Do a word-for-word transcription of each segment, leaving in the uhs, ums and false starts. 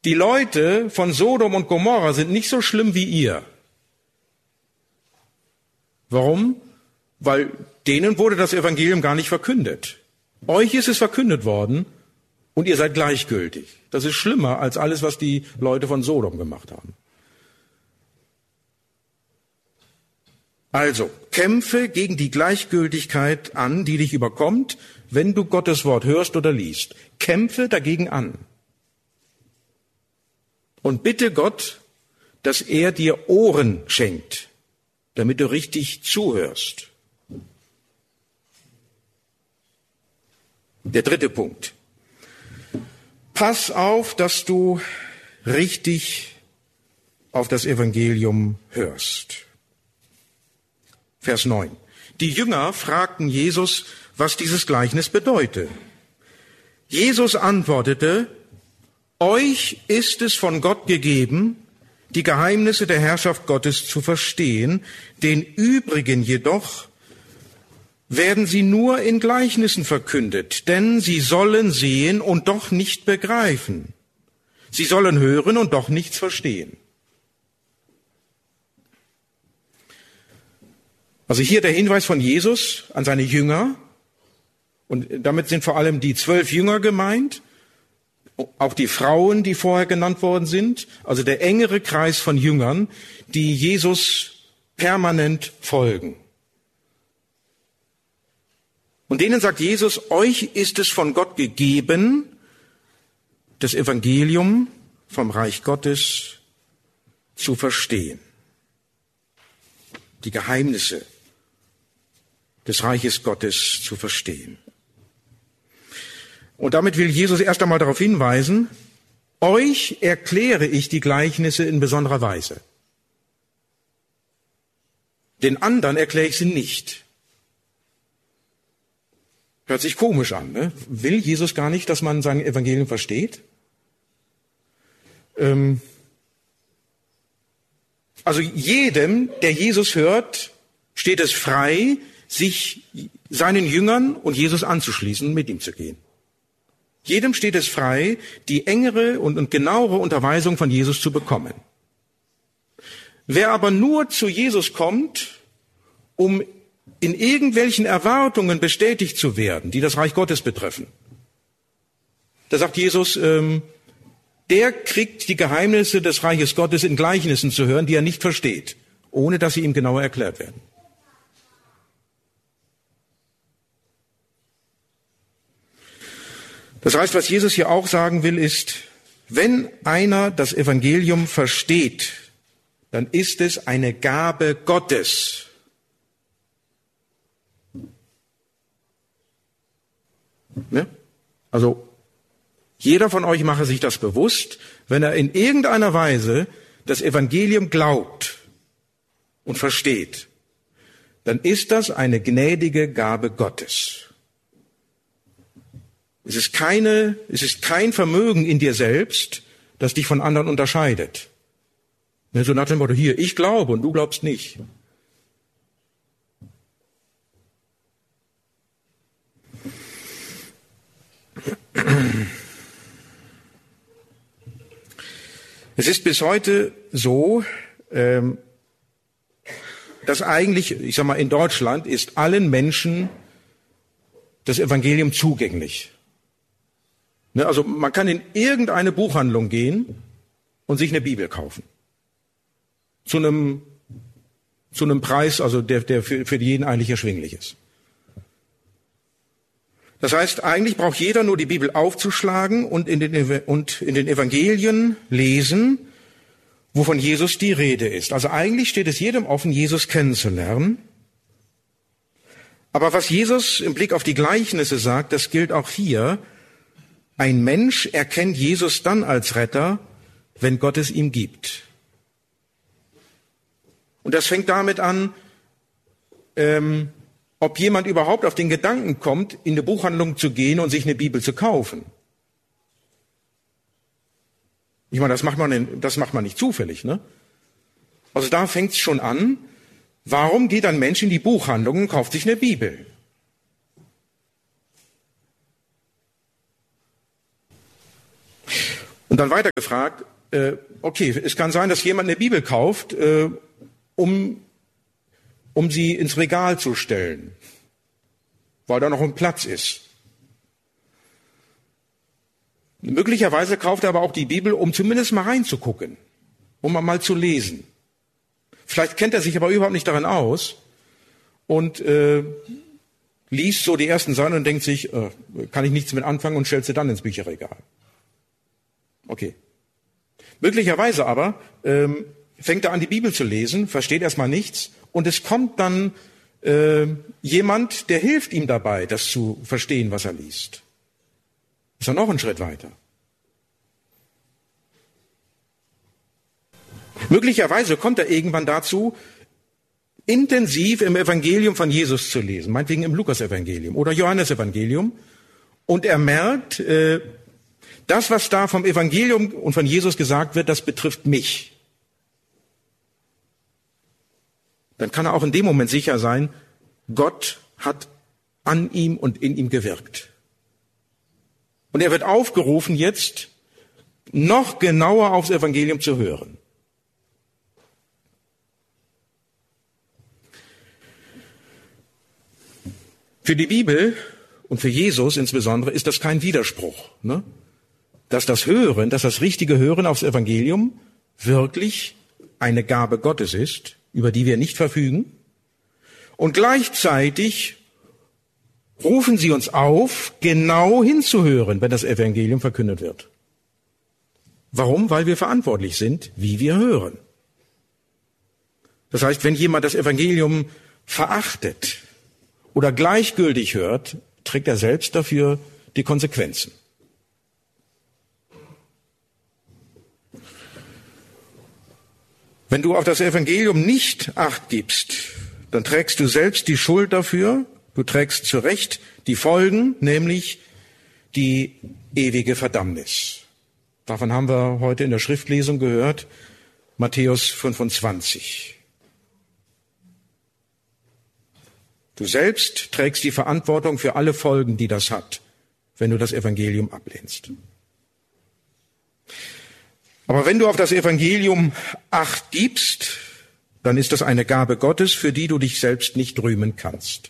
die Leute von Sodom und Gomorra sind nicht so schlimm wie ihr. Warum? Weil denen wurde das Evangelium gar nicht verkündet. Euch ist es verkündet worden und ihr seid gleichgültig. Das ist schlimmer als alles, was die Leute von Sodom gemacht haben. Also, kämpfe gegen die Gleichgültigkeit an, die dich überkommt, wenn du Gottes Wort hörst oder liest. Kämpfe dagegen an. Und bitte Gott, dass er dir Ohren schenkt, damit du richtig zuhörst. Der dritte Punkt. Pass auf, dass du richtig auf das Evangelium hörst. Vers neun. Die Jünger fragten Jesus, was dieses Gleichnis bedeute. Jesus antwortete, euch ist es von Gott gegeben, die Geheimnisse der Herrschaft Gottes zu verstehen, den übrigen jedoch werden sie nur in Gleichnissen verkündet, denn sie sollen sehen und doch nicht begreifen. Sie sollen hören und doch nichts verstehen. Also hier der Hinweis von Jesus an seine Jünger, und damit sind vor allem die zwölf Jünger gemeint, auch die Frauen, die vorher genannt worden sind, also der engere Kreis von Jüngern, die Jesus permanent folgen. Und denen sagt Jesus, euch ist es von Gott gegeben, das Evangelium vom Reich Gottes zu verstehen. Die Geheimnisse des Reiches Gottes zu verstehen. Und damit will Jesus erst einmal darauf hinweisen, euch erkläre ich die Gleichnisse in besonderer Weise. Den anderen erkläre ich sie nicht. Hört sich komisch an, ne? Will Jesus gar nicht, dass man sein Evangelium versteht? Ähm also jedem, der Jesus hört, steht es frei, sich seinen Jüngern und Jesus anzuschließen, mit ihm zu gehen. Jedem steht es frei, die engere und, und genauere Unterweisung von Jesus zu bekommen. Wer aber nur zu Jesus kommt, um in irgendwelchen Erwartungen bestätigt zu werden, die das Reich Gottes betreffen, da sagt Jesus, ähm, der kriegt die Geheimnisse des Reiches Gottes in Gleichnissen zu hören, die er nicht versteht, ohne dass sie ihm genauer erklärt werden. Das heißt, was Jesus hier auch sagen will, ist, wenn einer das Evangelium versteht, dann ist es eine Gabe Gottes. Ne? Also, jeder von euch mache sich das bewusst, wenn er in irgendeiner Weise das Evangelium glaubt und versteht, dann ist das eine gnädige Gabe Gottes. Es ist keine, es ist kein Vermögen in dir selbst, das dich von anderen unterscheidet. So nach dem Motto, hier, ich glaube und du glaubst nicht. Es ist bis heute so, dass eigentlich, ich sag mal, in Deutschland ist allen Menschen das Evangelium zugänglich. Also man kann in irgendeine Buchhandlung gehen und sich eine Bibel kaufen. Zu einem, zu einem Preis, also der, der für, für jeden eigentlich erschwinglich ist. Das heißt, eigentlich braucht jeder nur die Bibel aufzuschlagen und in den, und in den Evangelien lesen, wovon Jesus die Rede ist. Also eigentlich steht es jedem offen, Jesus kennenzulernen. Aber was Jesus im Blick auf die Gleichnisse sagt, das gilt auch hier. Ein Mensch erkennt Jesus dann als Retter, wenn Gott es ihm gibt. Und das fängt damit an, ähm, ob jemand überhaupt auf den Gedanken kommt, in eine Buchhandlung zu gehen und sich eine Bibel zu kaufen. Ich meine, das macht man, das macht man nicht zufällig, ne? Also da fängt es schon an. Warum geht ein Mensch in die Buchhandlung und kauft sich eine Bibel? Und dann weiter gefragt, äh, okay, es kann sein, dass jemand eine Bibel kauft, äh, um, um sie ins Regal zu stellen, weil da noch ein Platz ist. Möglicherweise kauft er aber auch die Bibel, um zumindest mal reinzugucken, um mal zu lesen. Vielleicht kennt er sich aber überhaupt nicht darin aus und äh, liest so die ersten Seiten und denkt sich, äh, kann ich nichts mit anfangen und stellt sie dann ins Bücherregal. Okay. Möglicherweise aber ähm, fängt er an, die Bibel zu lesen, versteht erstmal nichts und es kommt dann äh, jemand, der hilft ihm dabei, das zu verstehen, was er liest. Ist er noch einen Schritt weiter. Möglicherweise kommt er irgendwann dazu, intensiv im Evangelium von Jesus zu lesen, meinetwegen im Lukas-Evangelium oder Johannes-Evangelium, und er merkt, äh, das, was da vom Evangelium und von Jesus gesagt wird, das betrifft mich. Dann kann er auch in dem Moment sicher sein, Gott hat an ihm und in ihm gewirkt. Und er wird aufgerufen, jetzt noch genauer aufs Evangelium zu hören. Für die Bibel und für Jesus insbesondere ist das kein Widerspruch, ne? Dass das Hören, dass das richtige Hören aufs Evangelium wirklich eine Gabe Gottes ist, über die wir nicht verfügen. Und gleichzeitig rufen sie uns auf, genau hinzuhören, wenn das Evangelium verkündet wird. Warum? Weil wir verantwortlich sind, wie wir hören. Das heißt, wenn jemand das Evangelium verachtet oder gleichgültig hört, trägt er selbst dafür die Konsequenzen. Wenn du auf das Evangelium nicht Acht gibst, dann trägst du selbst die Schuld dafür, du trägst zu Recht die Folgen, nämlich die ewige Verdammnis. Davon haben wir heute in der Schriftlesung gehört, Matthäus fünfundzwanzig. Du selbst trägst die Verantwortung für alle Folgen, die das hat, wenn du das Evangelium ablehnst. Aber wenn du auf das Evangelium Acht gibst, dann ist das eine Gabe Gottes, für die du dich selbst nicht rühmen kannst.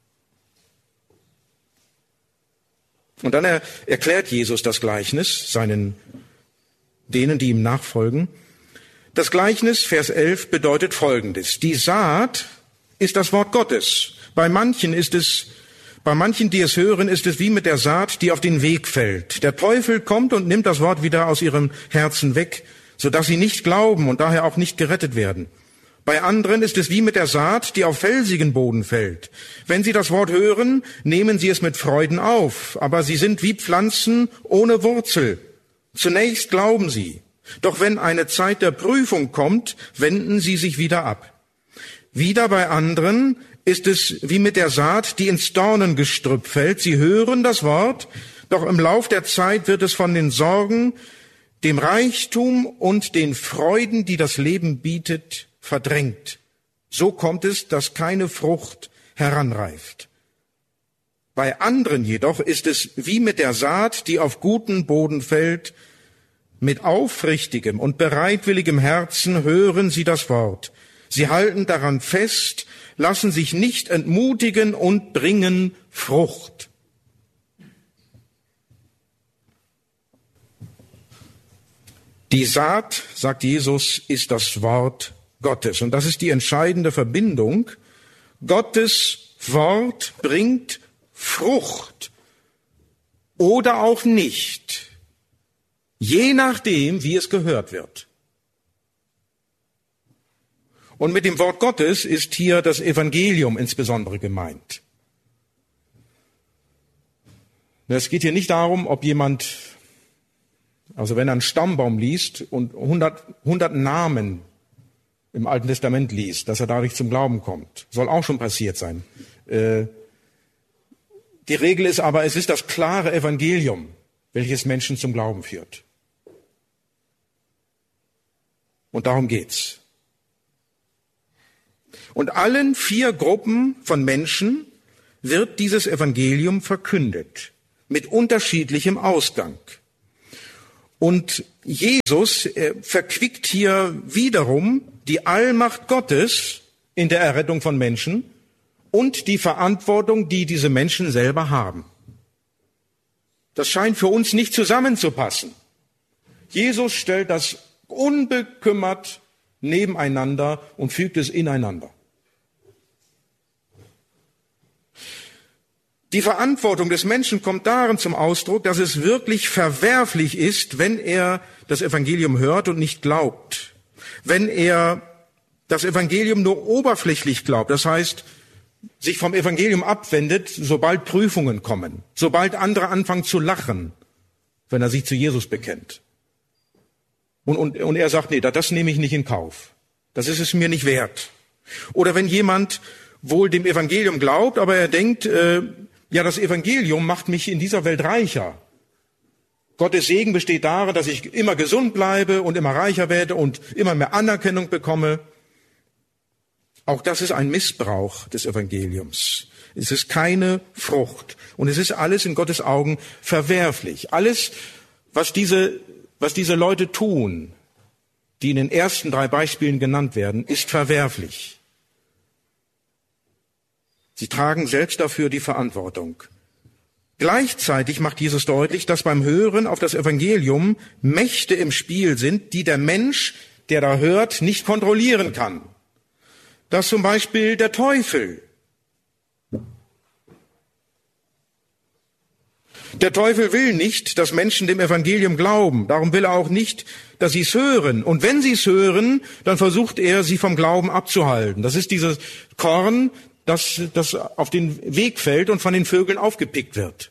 Und dann er, erklärt Jesus das Gleichnis seinen, denen, die ihm nachfolgen. Das Gleichnis, Vers elf, bedeutet Folgendes. Die Saat ist das Wort Gottes. Bei manchen ist es, bei manchen, die es hören, ist es wie mit der Saat, die auf den Weg fällt. Der Teufel kommt und nimmt das Wort wieder aus ihrem Herzen weg, sodass sie nicht glauben und daher auch nicht gerettet werden. Bei anderen ist es wie mit der Saat, die auf felsigen Boden fällt. Wenn sie das Wort hören, nehmen sie es mit Freuden auf, aber sie sind wie Pflanzen ohne Wurzel. Zunächst glauben sie, doch wenn eine Zeit der Prüfung kommt, wenden sie sich wieder ab. Wieder bei anderen ist es wie mit der Saat, die ins Dornengestrüpp fällt. Sie hören das Wort, doch im Lauf der Zeit wird es von den Sorgen, dem Reichtum und den Freuden, die das Leben bietet, verdrängt. So kommt es, dass keine Frucht heranreift. Bei anderen jedoch ist es wie mit der Saat, die auf guten Boden fällt. Mit aufrichtigem und bereitwilligem Herzen hören sie das Wort. Sie halten daran fest, lassen sich nicht entmutigen und bringen Frucht. Die Saat, sagt Jesus, ist das Wort Gottes. Und das ist die entscheidende Verbindung. Gottes Wort bringt Frucht oder auch nicht, je nachdem, wie es gehört wird. Und mit dem Wort Gottes ist hier das Evangelium insbesondere gemeint. Es geht hier nicht darum, ob jemand, also wenn er einen Stammbaum liest und hundert, hundert Namen im Alten Testament liest, dass er dadurch zum Glauben kommt. Soll auch schon passiert sein. Äh, die Regel ist aber, es ist das klare Evangelium, welches Menschen zum Glauben führt. Und darum geht's. Und allen vier Gruppen von Menschen wird dieses Evangelium verkündet, mit unterschiedlichem Ausgang. Und Jesus verquickt hier wiederum die Allmacht Gottes in der Errettung von Menschen und die Verantwortung, die diese Menschen selber haben. Das scheint für uns nicht zusammenzupassen. Jesus stellt das unbekümmert nebeneinander und fügt es ineinander. Die Verantwortung des Menschen kommt darin zum Ausdruck, dass es wirklich verwerflich ist, wenn er das Evangelium hört und nicht glaubt. Wenn er das Evangelium nur oberflächlich glaubt, das heißt, sich vom Evangelium abwendet, sobald Prüfungen kommen, sobald andere anfangen zu lachen, wenn er sich zu Jesus bekennt. Und, und, und er sagt, nee, das nehme ich nicht in Kauf. Das ist es mir nicht wert. Oder wenn jemand wohl dem Evangelium glaubt, aber er denkt, äh, ja, das Evangelium macht mich in dieser Welt reicher. Gottes Segen besteht darin, dass ich immer gesund bleibe und immer reicher werde und immer mehr Anerkennung bekomme. Auch das ist ein Missbrauch des Evangeliums. Es ist keine Frucht. Und es ist alles in Gottes Augen verwerflich. Alles, was diese, was diese Leute tun, die in den ersten drei Beispielen genannt werden, ist verwerflich. Sie tragen selbst dafür die Verantwortung. Gleichzeitig macht Jesus deutlich, dass beim Hören auf das Evangelium Mächte im Spiel sind, die der Mensch, der da hört, nicht kontrollieren kann. Das zum Beispiel der Teufel. Der Teufel will nicht, dass Menschen dem Evangelium glauben. Darum will er auch nicht, dass sie es hören. Und wenn sie es hören, dann versucht er, sie vom Glauben abzuhalten. Das ist dieses Korn, das, das auf den Weg fällt und von den Vögeln aufgepickt wird.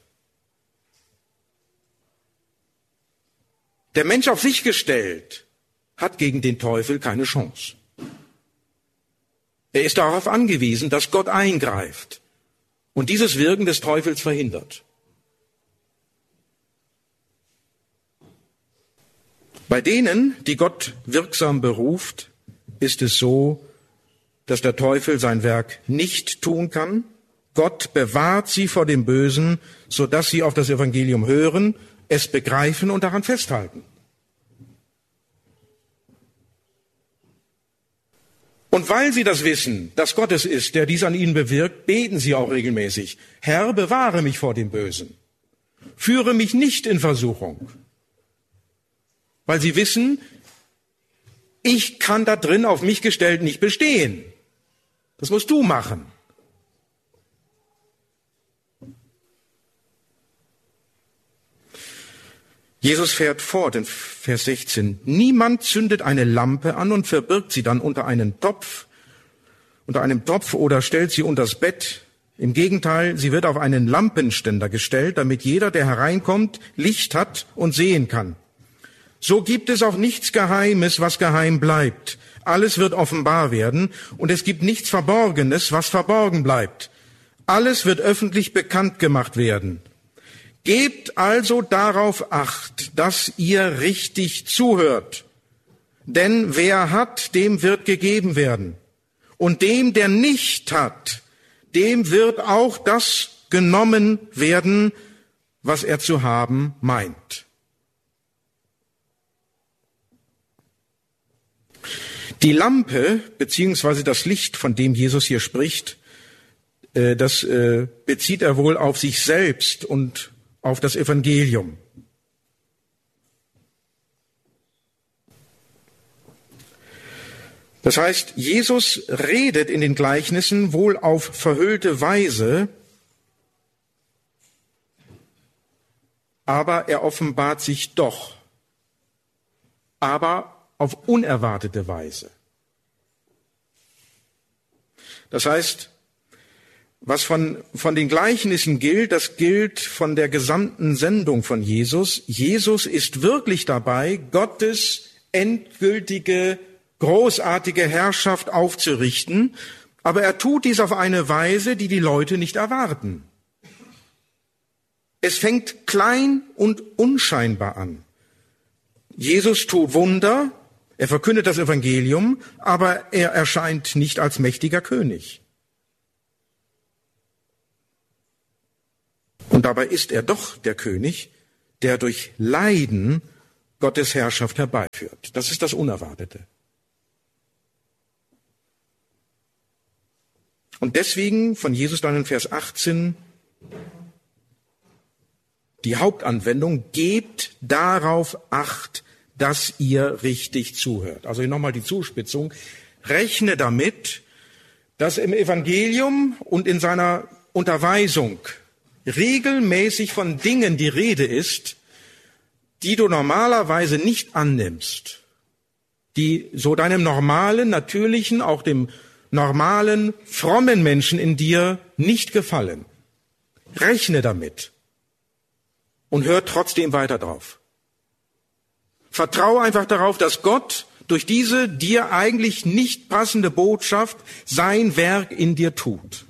Der Mensch auf sich gestellt hat gegen den Teufel keine Chance. Er ist darauf angewiesen, dass Gott eingreift und dieses Wirken des Teufels verhindert. Bei denen, die Gott wirksam beruft, ist es so, dass der Teufel sein Werk nicht tun kann. Gott bewahrt sie vor dem Bösen, sodass sie auf das Evangelium hören, es begreifen und daran festhalten. Und weil sie das wissen, dass Gott es ist, der dies an ihnen bewirkt, beten sie auch regelmäßig: Herr, bewahre mich vor dem Bösen. Führe mich nicht in Versuchung. Weil sie wissen, ich kann da drin auf mich gestellt nicht bestehen. Das musst du machen. Jesus fährt fort in Vers sechzehn. Niemand zündet eine Lampe an und verbirgt sie dann unter einen Topf, unter einem Topf oder stellt sie unters Bett. Im Gegenteil, sie wird auf einen Lampenständer gestellt, damit jeder, der hereinkommt, Licht hat und sehen kann. So gibt es auch nichts Geheimes, was geheim bleibt. Alles wird offenbar werden und es gibt nichts Verborgenes, was verborgen bleibt. Alles wird öffentlich bekannt gemacht werden. Gebt also darauf Acht, dass ihr richtig zuhört. Denn wer hat, dem wird gegeben werden. Und dem, der nicht hat, dem wird auch das genommen werden, was er zu haben meint. Die Lampe, beziehungsweise das Licht, von dem Jesus hier spricht, das bezieht er wohl auf sich selbst und auf das Evangelium. Das heißt, Jesus redet in den Gleichnissen wohl auf verhüllte Weise, aber er offenbart sich doch, aber auf unerwartete Weise. Das heißt, was von, von den Gleichnissen gilt, das gilt von der gesamten Sendung von Jesus. Jesus ist wirklich dabei, Gottes endgültige, großartige Herrschaft aufzurichten, aber er tut dies auf eine Weise, die die Leute nicht erwarten. Es fängt klein und unscheinbar an. Jesus tut Wunder, er verkündet das Evangelium, aber er erscheint nicht als mächtiger König. Und dabei ist er doch der König, der durch Leiden Gottes Herrschaft herbeiführt. Das ist das Unerwartete. Und deswegen von Jesus dann in Vers achtzehn die Hauptanwendung: Gebt darauf Acht, dass ihr richtig zuhört. Also hier nochmal die Zuspitzung. Rechne damit, dass im Evangelium und in seiner Unterweisung regelmäßig von Dingen die Rede ist, die du normalerweise nicht annimmst, die so deinem normalen, natürlichen, auch dem normalen, frommen Menschen in dir nicht gefallen. Rechne damit und hör trotzdem weiter drauf. Vertrau einfach darauf, dass Gott durch diese dir eigentlich nicht passende Botschaft sein Werk in dir tut.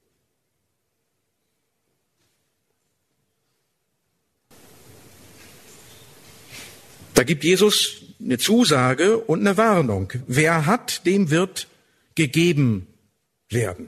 Da gibt Jesus eine Zusage und eine Warnung. Wer hat, dem wird gegeben werden.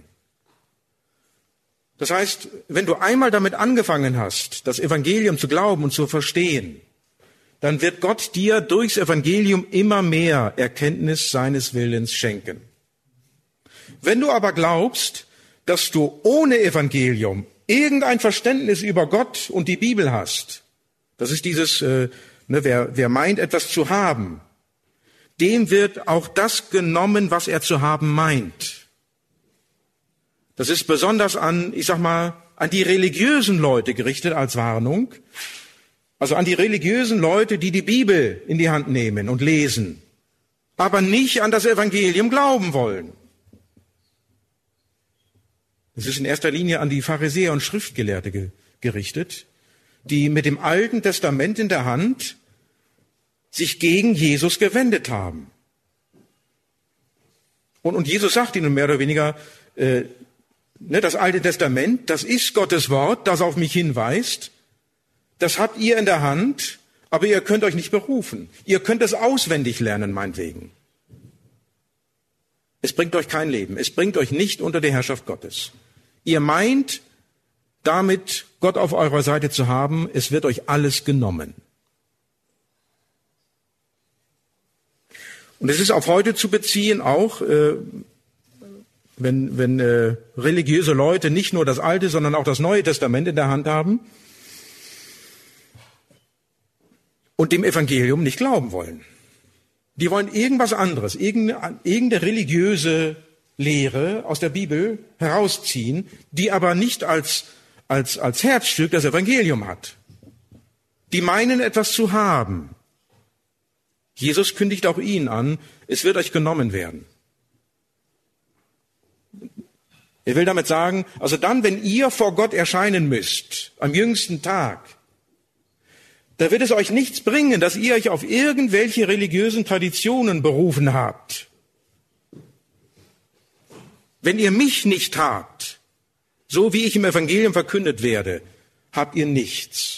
Das heißt, wenn du einmal damit angefangen hast, das Evangelium zu glauben und zu verstehen, dann wird Gott dir durchs Evangelium immer mehr Erkenntnis seines Willens schenken. Wenn du aber glaubst, dass du ohne Evangelium irgendein Verständnis über Gott und die Bibel hast, das ist dieses, äh, ne, wer, wer meint, etwas zu haben, dem wird auch das genommen, was er zu haben meint. Das ist besonders an, ich sag mal, an die religiösen Leute gerichtet als Warnung. Also an die religiösen Leute, die die Bibel in die Hand nehmen und lesen, aber nicht an das Evangelium glauben wollen. Es ist in erster Linie an die Pharisäer und Schriftgelehrte ge- gerichtet, die mit dem Alten Testament in der Hand sich gegen Jesus gewendet haben. Und, und Jesus sagt ihnen mehr oder weniger, äh, ne, das Alte Testament, das ist Gottes Wort, das auf mich hinweist. Das habt ihr in der Hand, aber ihr könnt euch nicht berufen. Ihr könnt es auswendig lernen, meinetwegen. Es bringt euch kein Leben. Es bringt euch nicht unter die Herrschaft Gottes. Ihr meint, damit Gott auf eurer Seite zu haben, es wird euch alles genommen. Und es ist auf heute zu beziehen auch, äh, wenn, wenn äh, religiöse Leute nicht nur das Alte, sondern auch das Neue Testament in der Hand haben und dem Evangelium nicht glauben wollen. Die wollen irgendwas anderes, irgendeine, irgendeine religiöse Lehre aus der Bibel herausziehen, die aber nicht als, als, als Herzstück das Evangelium hat. Die meinen, etwas zu haben. Jesus kündigt auch ihnen an, es wird euch genommen werden. Er will damit sagen, also dann, wenn ihr vor Gott erscheinen müsst, am jüngsten Tag, da wird es euch nichts bringen, dass ihr euch auf irgendwelche religiösen Traditionen berufen habt. Wenn ihr mich nicht habt, so wie ich im Evangelium verkündet werde, habt ihr nichts.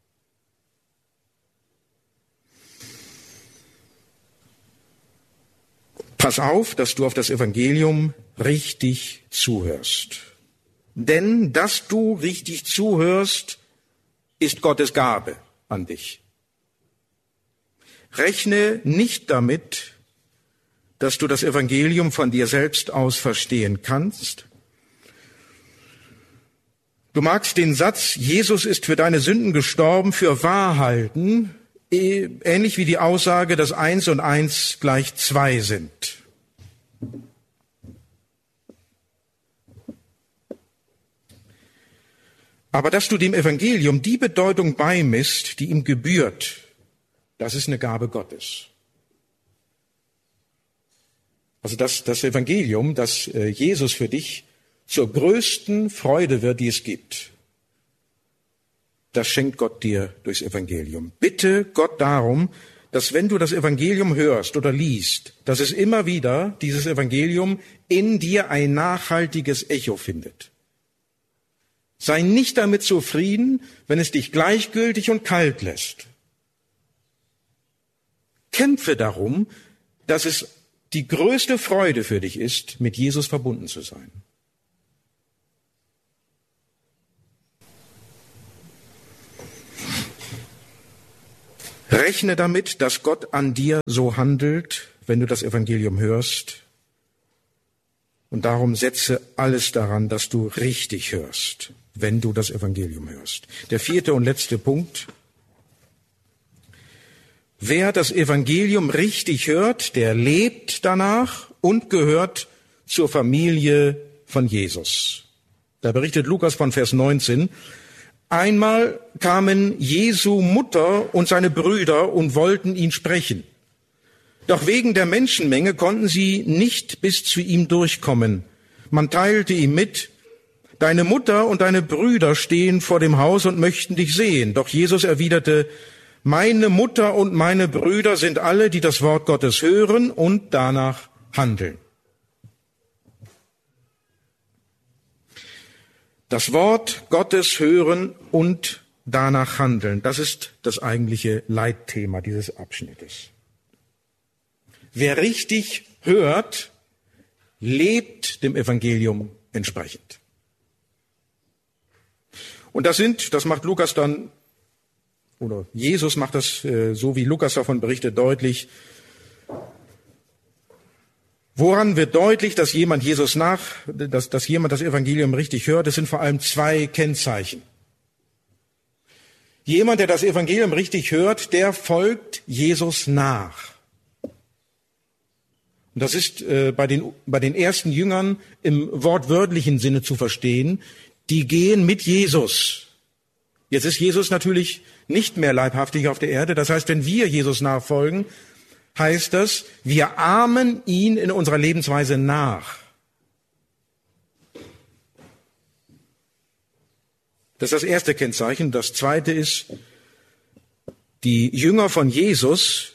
Pass auf, dass du auf das Evangelium richtig zuhörst. Denn dass du richtig zuhörst, ist Gottes Gabe an dich. Rechne nicht damit, dass du das Evangelium von dir selbst aus verstehen kannst. Du magst den Satz, Jesus ist für deine Sünden gestorben, für wahr halten, ähnlich wie die Aussage, dass eins und eins gleich zwei sind. Aber dass du dem Evangelium die Bedeutung beimisst, die ihm gebührt, das ist eine Gabe Gottes. Also das, das Evangelium, das Jesus für dich zur größten Freude wird, die es gibt, das schenkt Gott dir durchs Evangelium. Bitte Gott darum, dass wenn du das Evangelium hörst oder liest, dass es immer wieder, dieses Evangelium, in dir ein nachhaltiges Echo findet. Sei nicht damit zufrieden, wenn es dich gleichgültig und kalt lässt. Kämpfe darum, dass es die größte Freude für dich ist, mit Jesus verbunden zu sein. Rechne damit, dass Gott an dir so handelt, wenn du das Evangelium hörst. Und darum setze alles daran, dass du richtig hörst, wenn du das Evangelium hörst. Der vierte und letzte Punkt. Wer das Evangelium richtig hört, der lebt danach und gehört zur Familie von Jesus. Da berichtet Lukas von Vers neunzehn. Einmal kamen Jesu Mutter und seine Brüder und wollten ihn sprechen. Doch wegen der Menschenmenge konnten sie nicht bis zu ihm durchkommen. Man teilte ihm mit, deine Mutter und deine Brüder stehen vor dem Haus und möchten dich sehen. Doch Jesus erwiderte, meine Mutter und meine Brüder sind alle, die das Wort Gottes hören und danach handeln. Das Wort Gottes hören und danach handeln, das ist das eigentliche Leitthema dieses Abschnittes. Wer richtig hört, lebt dem Evangelium entsprechend. Und das sind, das macht Lukas dann, oder Jesus macht das, äh, so wie Lukas davon berichtet, deutlich. Woran wird deutlich, dass jemand Jesus nach, dass, dass jemand das Evangelium richtig hört? Es sind vor allem zwei Kennzeichen. Jemand, der das Evangelium richtig hört, der folgt Jesus nach. Und das ist äh, bei den, bei den ersten Jüngern im wortwörtlichen Sinne zu verstehen. Die gehen mit Jesus. Jetzt ist Jesus natürlich nicht mehr leibhaftig auf der Erde. Das heißt, wenn wir Jesus nachfolgen, heißt das, wir ahmen ihn in unserer Lebensweise nach. Das ist das erste Kennzeichen. Das zweite ist, die Jünger von Jesus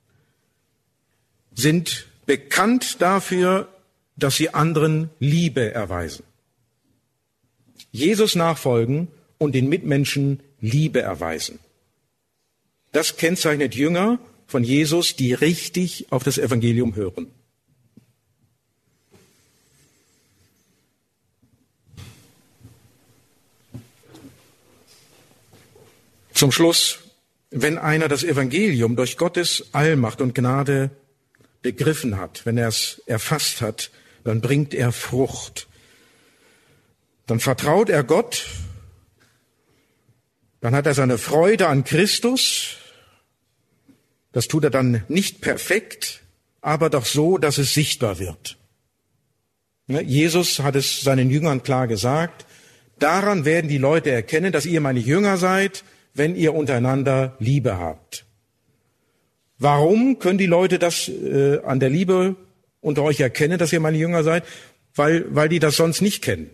sind bekannt dafür, dass sie anderen Liebe erweisen. Jesus nachfolgen und den Mitmenschen Liebe erweisen. Das kennzeichnet Jünger von Jesus, die richtig auf das Evangelium hören. Zum Schluss, wenn einer das Evangelium durch Gottes Allmacht und Gnade begriffen hat, wenn er es erfasst hat, dann bringt er Frucht. Dann vertraut er Gott, dann hat er seine Freude an Christus. Das tut er dann nicht perfekt, aber doch so, dass es sichtbar wird. Jesus hat es seinen Jüngern klar gesagt, daran werden die Leute erkennen, dass ihr meine Jünger seid, wenn ihr untereinander Liebe habt. Warum können die Leute das äh, an der Liebe unter euch erkennen, dass ihr meine Jünger seid? Weil, weil die das sonst nicht kennen.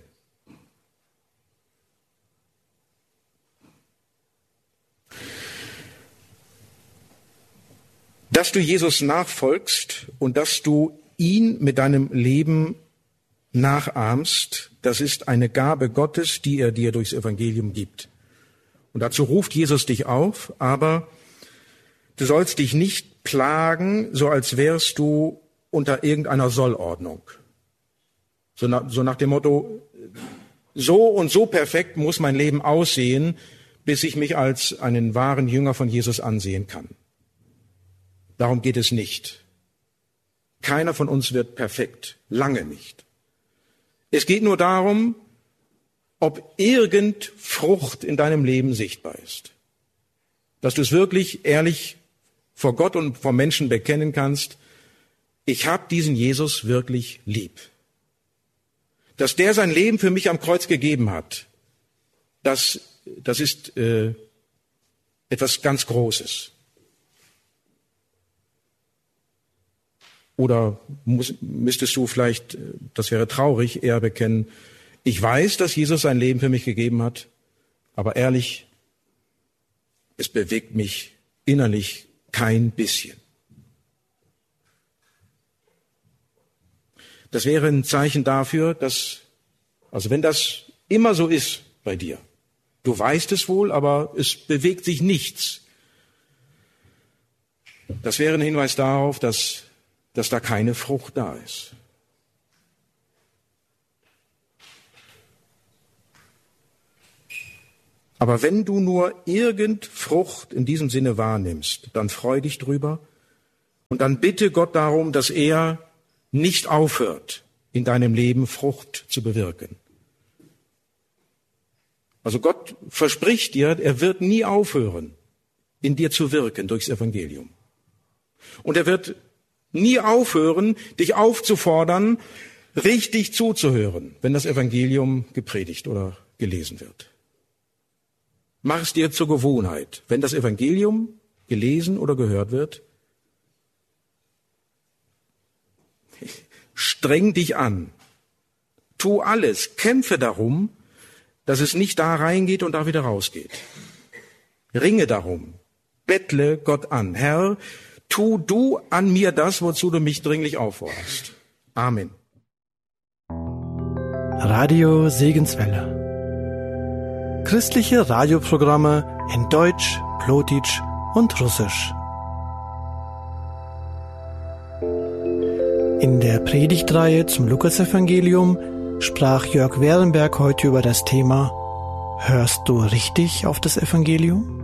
Dass du Jesus nachfolgst und dass du ihn mit deinem Leben nachahmst, das ist eine Gabe Gottes, die er dir durchs Evangelium gibt. Und dazu ruft Jesus dich auf, aber du sollst dich nicht plagen, so als wärst du unter irgendeiner Sollordnung. So nach, so nach dem Motto, so und so perfekt muss mein Leben aussehen, bis ich mich als einen wahren Jünger von Jesus ansehen kann. Darum geht es nicht. Keiner von uns wird perfekt, lange nicht. Es geht nur darum, ob irgend Frucht in deinem Leben sichtbar ist. Dass du es wirklich ehrlich vor Gott und vor Menschen bekennen kannst, ich habe diesen Jesus wirklich lieb. Dass der sein Leben für mich am Kreuz gegeben hat, das, das ist äh, etwas ganz Großes. Oder muss, müsstest du vielleicht, das wäre traurig, eher bekennen, ich weiß, dass Jesus sein Leben für mich gegeben hat, aber ehrlich, es bewegt mich innerlich kein bisschen. Das wäre ein Zeichen dafür, dass, also wenn das immer so ist bei dir, du weißt es wohl, aber es bewegt sich nichts. Das wäre ein Hinweis darauf, dass, dass da keine Frucht da ist. Aber wenn du nur irgend Frucht in diesem Sinne wahrnimmst, dann freu dich drüber und dann bitte Gott darum, dass er nicht aufhört, in deinem Leben Frucht zu bewirken. Also Gott verspricht dir, er wird nie aufhören, in dir zu wirken durchs Evangelium. Und er wird nie aufhören, dich aufzufordern, richtig zuzuhören, wenn das Evangelium gepredigt oder gelesen wird. Mach es dir zur Gewohnheit, wenn das Evangelium gelesen oder gehört wird, streng dich an, tu alles, kämpfe darum, dass es nicht da reingeht und da wieder rausgeht. Ringe darum, bettle Gott an. Herr, tu du an mir das, wozu du mich dringlich aufforderst. Amen. Radio Segenswelle. Christliche Radioprogramme in Deutsch, Plotitsch und Russisch. In der Predigtreihe zum Lukasevangelium sprach Jörg Werenberg heute über das Thema: Hörst du richtig auf das Evangelium?